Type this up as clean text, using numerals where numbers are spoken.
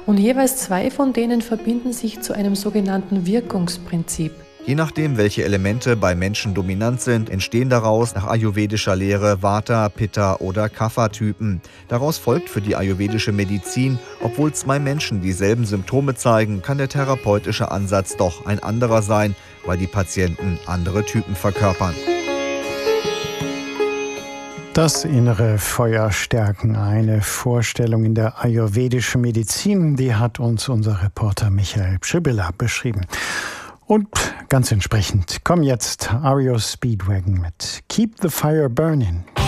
und jeweils 2 von denen verbinden sich zu einem sogenannten Wirkungsprinzip. Je nachdem, welche Elemente bei Menschen dominant sind, entstehen daraus nach ayurvedischer Lehre Vata, Pitta oder Kapha-Typen. Daraus folgt für die ayurvedische Medizin, obwohl 2 Menschen dieselben Symptome zeigen, kann der therapeutische Ansatz doch ein anderer sein, weil die Patienten andere Typen verkörpern. Das innere Feuer stärken, eine Vorstellung in der ayurvedischen Medizin, die hat uns unser Reporter Michael Pschibilla beschrieben. Und ganz entsprechend kommen jetzt REO Speedwagon mit Keep the Fire Burning.